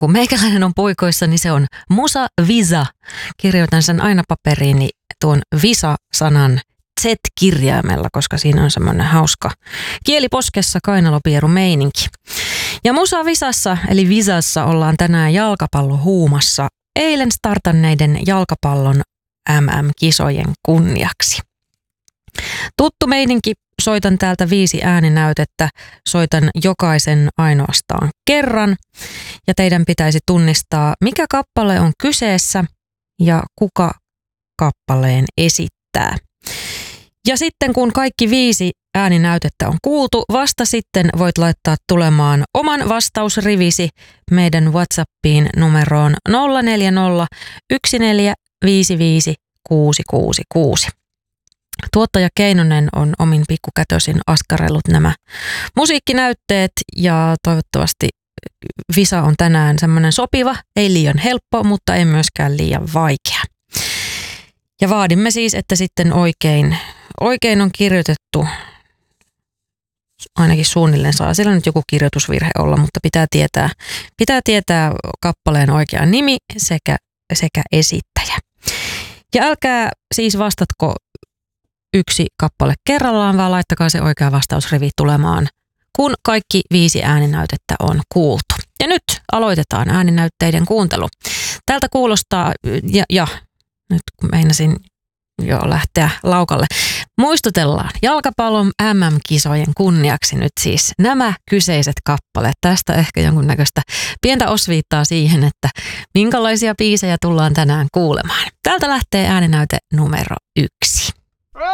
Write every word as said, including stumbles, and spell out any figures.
kun meikäläinen on puikoissa, niin se on Musa Visa. Kirjoitan sen aina paperiini tuon Visa-sanan Z-kirjaimella, koska siinä on semmoinen hauska kieliposkessa kainalopieru meininki. Ja Musa Visassa, eli Visassa, ollaan tänään jalkapallohuumassa eilen startanneiden jalkapallon M M-kisojen kunniaksi. Tuttu meininki, soitan täältä viisi ääninäytettä, soitan jokaisen ainoastaan kerran ja teidän pitäisi tunnistaa, mikä kappale on kyseessä ja kuka kappaleen esittää. Ja sitten kun kaikki viisi ääninäytettä on kuultu, vasta sitten voit laittaa tulemaan oman vastausrivisi meidän WhatsAppiin numeroon nolla neljä nolla yksi neljä viisi viisi kuusi kuusi kuusi. Tuottaja Keinonen on omin pikkukätösin askarellut nämä musiikkinäytteet ja toivottavasti Visa on tänään semmoinen sopiva, ei liian helppo, mutta ei myöskään liian vaikea. Ja vaadimme siis, että sitten oikein, oikein on kirjoitettu, ainakin suunnilleen saa siellä nyt joku kirjoitusvirhe olla, mutta pitää tietää, pitää tietää kappaleen oikea nimi sekä, sekä esittäjä. Ja älkää siis vastatko yksi kappale kerrallaan, vaan laittakaa se oikea vastausrivi tulemaan, kun kaikki viisi ääninäytettä on kuultu. Ja nyt aloitetaan ääninäytteiden kuuntelu. Tältä kuulostaa, ja, ja nyt kun meinasin jo lähteä laukalle, muistutellaan jalkapallon M M-kisojen kunniaksi nyt siis nämä kyseiset kappaleet. Tästä ehkä jonkunnäköistä pientä osviittaa siihen, että minkälaisia biisejä tullaan tänään kuulemaan. Täältä lähtee ääninäyte numero yksi.